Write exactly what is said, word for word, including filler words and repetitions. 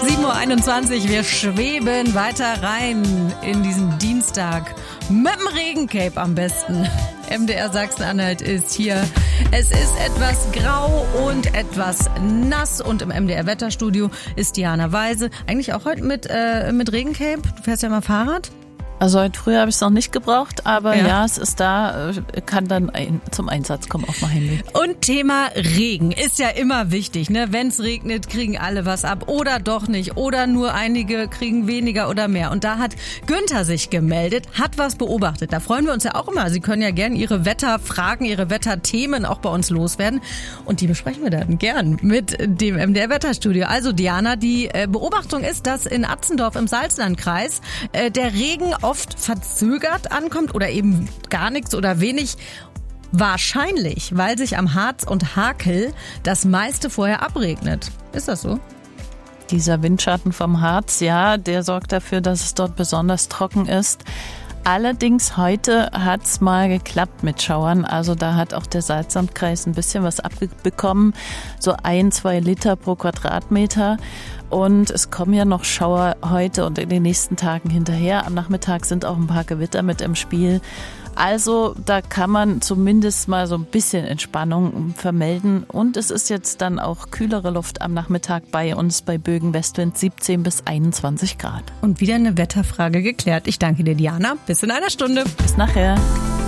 sieben Uhr einundzwanzig, wir schweben weiter rein in diesen Dienstag mit dem Regencape am besten. M D R Sachsen-Anhalt ist hier. Es ist etwas grau und etwas nass und im M D R Wetterstudio ist Diana Weise. Eigentlich auch heute mit, äh, mit Regencape. Du fährst ja mal Fahrrad. Also heute früh habe ich es noch nicht gebraucht, aber ja. Ja. ja, es ist da, kann dann ein, zum Einsatz kommen auf mein Handy. Und Thema Regen ist ja immer wichtig, ne? Wenn es regnet, kriegen alle was ab oder doch nicht oder nur einige kriegen weniger oder mehr. Und da hat Günther sich gemeldet, hat was beobachtet. Da freuen wir uns ja auch immer. Sie können ja gerne Ihre Wetterfragen, Ihre Wetterthemen auch bei uns loswerden. Und die besprechen wir dann gern mit dem M D R Wetterstudio. Also Diana, die Beobachtung ist, dass in Atzendorf im Salzlandkreis der Regen oft verzögert ankommt oder eben gar nichts oder wenig. Wahrscheinlich, weil sich am Harz und Hakel das meiste vorher abregnet. Ist das so? Dieser Windschatten vom Harz, ja, der sorgt dafür, dass es dort besonders trocken ist. Allerdings heute hat's mal geklappt mit Schauern. Also da hat auch der Salzlandkreis ein bisschen was abbekommen. So ein, zwei Liter pro Quadratmeter. Und es kommen ja noch Schauer heute und in den nächsten Tagen hinterher. Am Nachmittag sind auch ein paar Gewitter mit im Spiel. Also da kann man zumindest mal so ein bisschen Entspannung vermelden. Und es ist jetzt dann auch kühlere Luft am Nachmittag bei uns bei Bögen Westwind siebzehn bis einundzwanzig Grad. Und wieder eine Wetterfrage geklärt. Ich danke dir, Diana. Bis in einer Stunde. Bis nachher.